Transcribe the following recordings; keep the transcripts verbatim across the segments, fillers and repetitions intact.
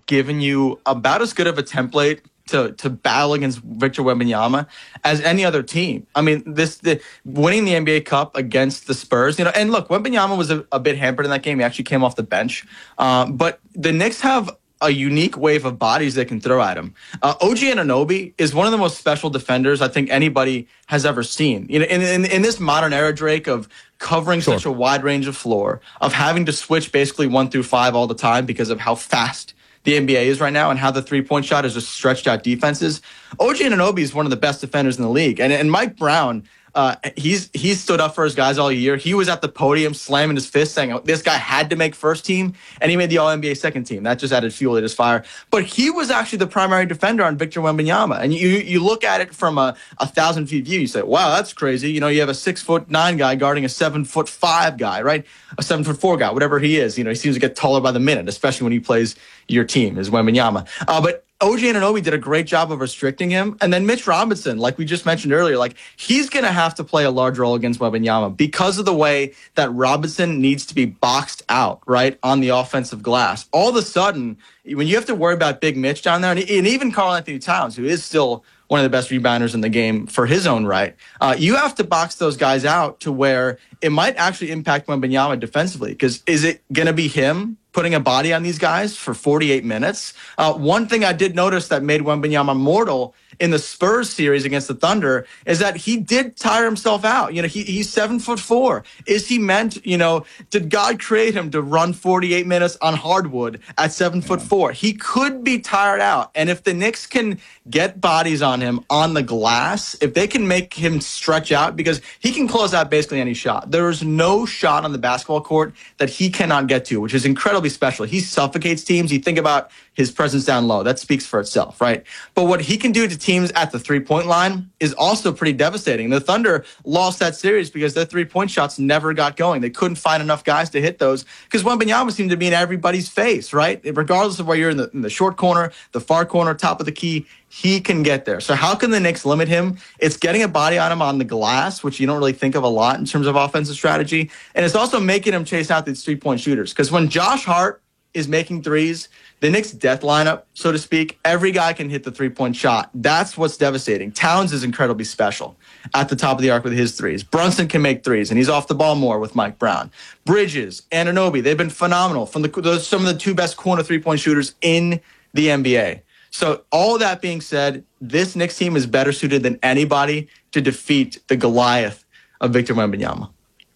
given you about as good of a template to to battle against Victor Wembanyama as any other team. I mean, this the, winning the N B A Cup against the Spurs, you know, and look, Wembanyama was a, a bit hampered in that game. He actually came off the bench, um, but the Knicks have a unique wave of bodies they can throw at him. Uh, O G Anunoby is one of the most special defenders I think anybody has ever seen. You know, in in, in this modern era, Drake, of covering sure. such a wide range of floor, of having to switch basically one through five all the time because of how fast the N B A is right now and how the three-point shot is just stretched out defenses. O G Anunoby is one of the best defenders in the league. And, and Mike Brown, uh, he's he's stood up for his guys all year. He was at the podium slamming his fist saying this guy had to make first team, and he made the All N B A second team. That just added fuel to his fire. But he was actually the primary defender on Victor Wembanyama. And you you look at it from a, a thousand-feet view, you say, wow, that's crazy. You know, you have a six-foot-nine guy guarding a seven-foot-five guy, right? A seven-foot-four guy, whatever he is. You know, he seems to get taller by the minute, especially when he plays your team, is Wembanyama. Uh, but O G Anunoby did a great job of restricting him. And then Mitch Robinson, like we just mentioned earlier, like he's going to have to play a large role against Wembanyama because of the way that Robinson needs to be boxed out, right, on the offensive glass. All of a sudden, when you have to worry about Big Mitch down there, and, and even Karl Anthony Towns, who is still one of the best rebounders in the game for his own right, uh, you have to box those guys out to where it might actually impact Wembanyama defensively. Because is it going to be him putting a body on these guys for forty-eight minutes? Uh, one thing I did notice that made Wembanyama mortal in the Spurs series against the Thunder is that he did tire himself out. You know, he, he's seven foot four. Is he meant, you know, did God create him to run forty-eight minutes on hardwood at seven foot four? He could be tired out. And if the Knicks can get bodies on him on the glass, if they can make him stretch out, because he can close out basically any shot. There is no shot on the basketball court that he cannot get to, which is incredibly special. He suffocates teams. You think about his presence down low. That speaks for itself, right? But what he can do to teams at the three-point line is also pretty devastating. The Thunder lost that series because their three-point shots never got going. They couldn't find enough guys to hit those because Wembanyama seemed to be in everybody's face, right? Regardless of where you're in the, in the short corner, the far corner, top of the key, he can get there. So how can the Knicks limit him? It's getting a body on him on the glass, which you don't really think of a lot in terms of offensive strategy. And it's also making him chase out these three-point shooters. Because when Josh Hart is making threes, the Knicks' death lineup, so to speak, every guy can hit the three-point shot. That's what's devastating. Towns is incredibly special at the top of the arc with his threes. Brunson can make threes, and he's off the ball more with Mike Brown. Bridges, Anunoby, they've been phenomenal. From the those some of the two best corner three-point shooters in the N B A. So all that being said, this Knicks team is better suited than anybody to defeat the Goliath of Victor Wembanyama.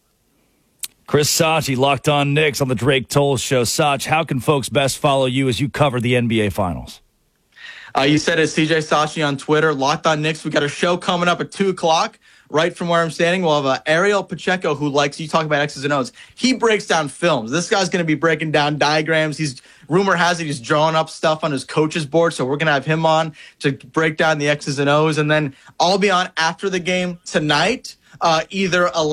Chris Sachi, Locked On Knicks on the Drake Toll Show. Sach, how can folks best follow you as you cover the N B A Finals? Uh, you said it's C J Sachi on Twitter. Locked On Knicks. We got a show coming up at two o'clock. Right from where I'm standing, we'll have uh, Ariel Pacheco, who likes, you talk about X's and O's. He breaks down films. This guy's going to be breaking down diagrams. He's rumor has it he's drawing up stuff on his coach's board, so we're going to have him on to break down the X's and O's. And then I'll be on after the game tonight, uh, either a